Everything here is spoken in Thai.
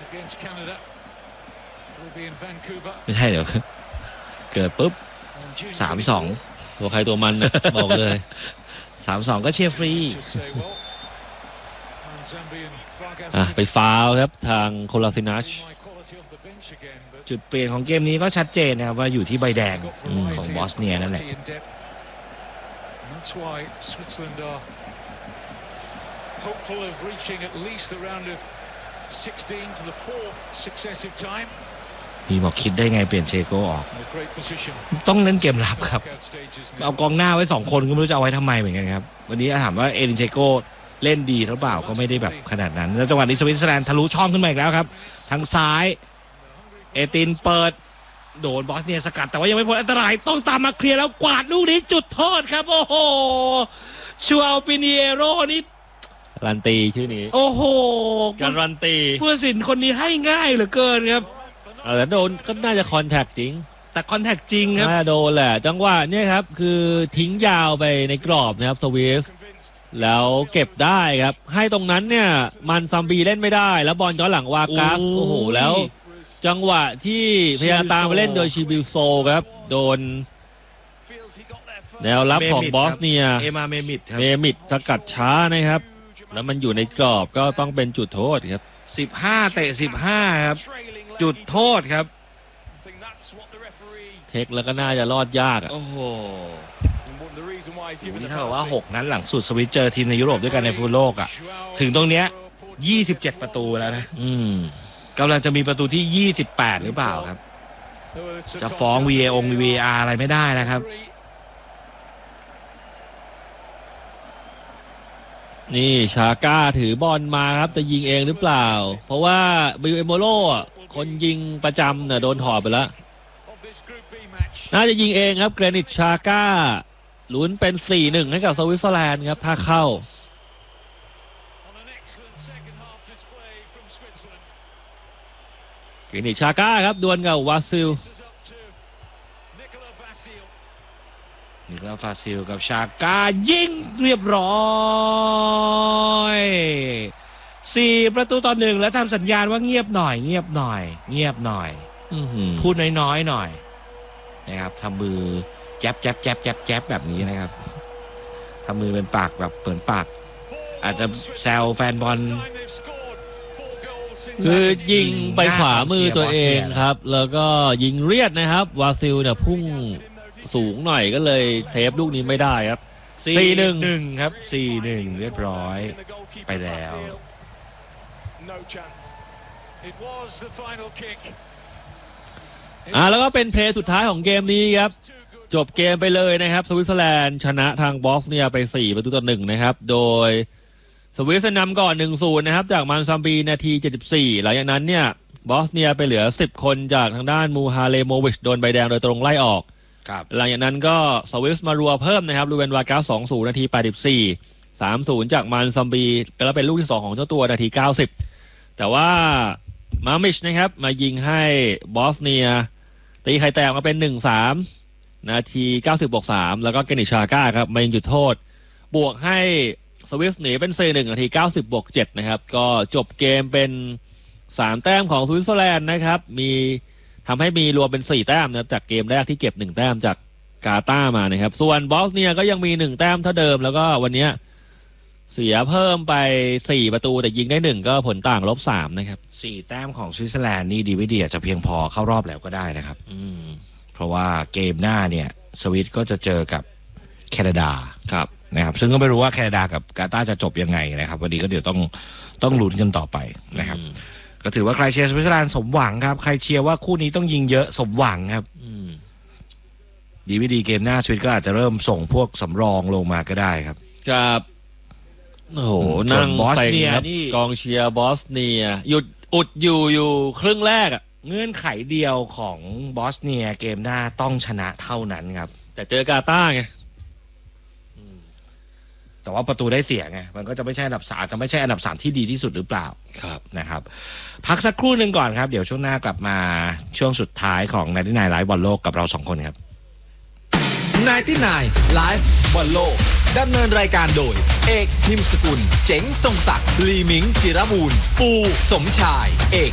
ไม่ใช่เดี๋ยวเกิดปุ๊บ 3-2 ตัวใครตัวมันนะบอกเลย 3-2 ก็เชียร์ฟรีไปฟาวครับทางโคลาซินัชจุดเปลี่ยนของเกมนี้ก็ชัดเจนนะครับว่าอยู่ที่ใบแดงของบอสเนียนั่นแหละมีบอกคิดได้ไงเปลี่ยนเชโก้ออกต้องเล่นเกมรับครับเอากองหน้าไว้2คนก็ไม่รู้จะเอาไว้ทำไมเหมือนกันครับวันนี้ถามว่าเอรินเชโก้เล่นดีหรือเปล่าก็ไม่ได้แบบขนาดนั้นแล้วจังหวะนี้สวิตเซอร์แลนด์ทะลุช่องขึ้นมาอีกแล้วครับทางซ้ายเอตินเปิดโดนบอสเนียสกัดแต่ว่ายังไม่พ้นอันตรายต้องตามมาเคลียร์แล้วกวาดลูกนี้จุดโทษครับโอ้โหชัวปิเนียโรนี่การันตีชื่อนี้โอ้โหการันตีผู้ตัดสินคนนี้ให้ง่ายเหลือเกินครับแต่โดนก็น่าจะคอนแทคจริงแต่คอนแทคจริงครับน่าโดนแหละจังหวะนี้ครับคือทิ้งยาวไปในกรอบนะครับสวิสแล้วเก็บได้ครับให้ตรงนั้นเนี่ยมันซัมบีเล่นไม่ได้แล้วบอลย้อนหลังวากัสโอ้โหแล้วจังหวะที่พยายามตามมาเล่นโดยชิบิลโซครับโดนแนวรับของบอสเนียเอมาเมมิดสกัดช้านะครับแล้วมันอยู่ในกรอบก็ต้องเป็นจุดโทษครับ 15เตะ15ครับจุดโทษครับเทคแล้วก็น่าจะรอดยากโอ้โหนี่เท่ากับว่า6นัดหลังสุดสวิตเจอทีมในยุโรปด้วยกันในฟุตบอลโลกอ่ะถึงตรงเนี้ย27ประตูแล้วนะกำลังจะมีประตูที่28หรือเปล่าครับจะฟ้อง VAR อะไรไม่ได้นะครับนี่ชาก้าถือบอลมาครับจะยิงเองหรือเปล่าเพราะว่าบิลเอโมโลคนยิงประจำเนี่ยโดนถอดไปแล้วน่าจะยิงเองครับแกรนิตชาก้าลุ้นเป็น 4-1 ให้กับสวิตเซอร์แลนด์ครับถ้าเข้าแกรนิตชาก้าครับดวลกับวาซิลนิโคลัสฟาซิลกับชาก้ายิงเรียบร้อย4-1แล้วทำสัญญาณว่าเงียบหน่อยพูดน้อยๆหน่อยนะครับทำมือแจ๊บแบบนี้นะครับทำมือเป็นปากแบบเปิดปากอาจจะแซวแฟนบอลคือยิงไปขวามือตัวเองครับแล้วก็ยิงเรียดนะครับวาซิลเนี่ยพุ่งสูงหน่อยก็เลยเซฟลูกนี้ไม่ได้ครับ 4-1 ครับ 4-1 เรียบร้อยไปแล้วแล้วก็เป็นเพลย์สุดท้ายของเกมนี้ครับจบเกมไปเลยนะครับสวิตเซอร์แลนด์ชนะทางบอสเนียไป4-1นะครับโดยสวิสนำก่อน 1-0 นะครับจากมันซัมบีนาที74หลังจากนั้นเนี่ยบอสเนียไปเหลือ10คนจากทางด้านมูฮาเลโมวิชโดนใบแดงโดยตรงไล่ออกหลังจากนั้นก็สวิสมารัวเพิ่มนะครับลูเวนวากัส 2-0 นาที84 3-0 จากมันซัมบีแล้วเป็นลูกที่2ของเจ้าตัวนาที90แต่ว่ามามิชนะครับมายิงให้บอสเนียตีไข่แตกมาเป็น 1-3 นาที90+3แล้วก็เกนิชาก้าครับมายิงจุดโทษบวกให้สวิสหนีเป็น 4-1 นาที90+7นะครับก็จบเกมเป็น3แต้มของสวิตเซอร์แลนด์นะครับทำให้มีรวมเป็น4แต้มนะครับจากเกมแรกที่เก็บ1แต้มจากกาตาร์มานะครับส่วนบอสเนียก็ยังมี1แต้มเท่าเดิมแล้วก็วันนี้เสียเพิ่มไป4ประตูแต่ยิงได้1ก็ผลต่าง-3นะครับ 4แต้มของสวิตเซอร์แลนด์นี่ดีไม่ดีอาจจะเพียงพอเข้ารอบแล้วก็ได้นะครับเพราะว่าเกมหน้าเนี่ยสวิตก็จะเจอกับแคนาดาครับนะครับซึ่งก็ไม่รู้ว่าแคนาดากับกาตาร์จะจบยังไงนะครับวันนี้ก็เดี๋ยวต้องลุ้นกันต่อไปนะครับก็ถือว่าใครเชียร์สวิตเซอร์แลนด์สมหวังครับใครเชียร์ว่าคู่นี้ต้องยิงเยอะสมหวังครับดีไม่ดีเกมหน้าสวิตก็อาจจะเริ่มส่งพวกสำรองลงมาก็ได้ครับครับโอ้โหนั่งใส่ครับกองเชียร์บอสเนียอุดอยู่ครึ่งแรกเงื่อนไขเดียวของบอสเนียเกมหน้าต้องชนะเท่านั้นครับแต่เจอกาตาร์ไงแต่ว่าประตูได้เสียไงมันก็จะไม่ใช่อันดับ3จะไม่ใช่อันดับ3ที่ดีที่สุดหรือเปล่าครับนะครับพักสักครู่หนึ่งก่อนครับเดี๋ยวช่วงหน้ากลับมาช่วงสุดท้ายของ99ไลฟ์บอลโลกกับเรา2คนครับ 99ไลฟ์บอลโลกดำเนินรายการโดยเอกพิมพ์สกุลเจ๋งทรงศักดิ์ลีมิงจิรบูรณ์ปูสมชายเอก